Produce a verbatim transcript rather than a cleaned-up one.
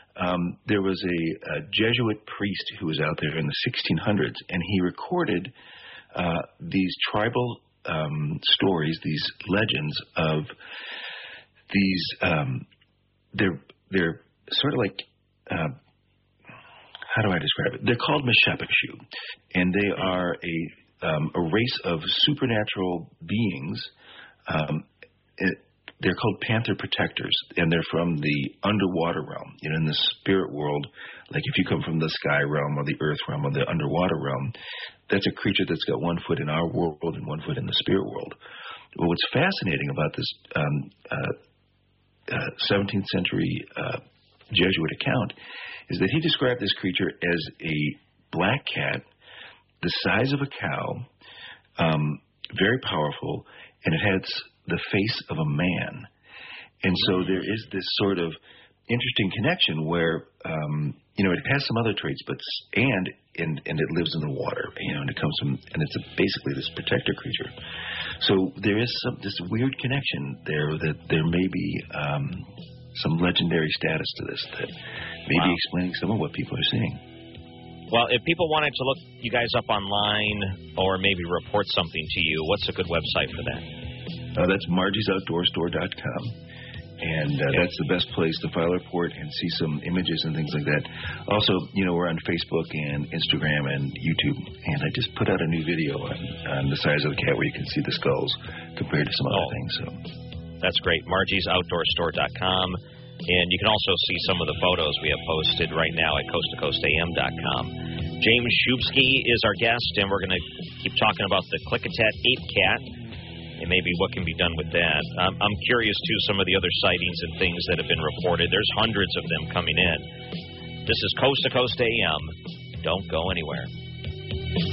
Um, there was a, a Jesuit priest who was out there in the sixteen hundreds, and he recorded uh, these tribal um, stories, these legends of these. Um, they're they're sort of like. Uh, how do I describe it? They're called Meshepikshu, and they are a um, a race of supernatural beings. Um, it, They're called panther protectors, and they're from the underwater realm. You know, in the spirit world, like if you come from the sky realm or the earth realm or the underwater realm, that's a creature that's got one foot in our world and one foot in the spirit world. Well, what's fascinating about this um, uh, uh, seventeenth century uh, Jesuit account is that he described this creature as a black cat, the size of a cow, um, very powerful, and it had the face of a man. And so there is this sort of interesting connection where, um, you know, it has some other traits, but and and and it lives in the water, you know, and it comes from, and it's a, basically this protector creature. So there is some this weird connection there that there may be um, some legendary status to this that may wow. be explaining some of what people are seeing. Well, if people wanted to look you guys up online or maybe report something to you, what's a good website for that? Uh, that's Margie's Outdoor Store dot com. And uh, that's the best place to file a report and see some images and things like that. Also, you know, we're on Facebook and Instagram and YouTube. And I just put out a new video on, on the size of the cat where you can see the skulls compared to some other oh, things. So that's great. Margie's Outdoor Store dot com. And you can also see some of the photos we have posted right now at Coast to Coast A M dot com. James Shubsky is our guest, and we're going to keep talking about the Klickitat ape cat and maybe what can be done with that. Um, I'm curious, too, some of the other sightings and things that have been reported. There's hundreds of them coming in. This is Coast to Coast A M. Don't go anywhere.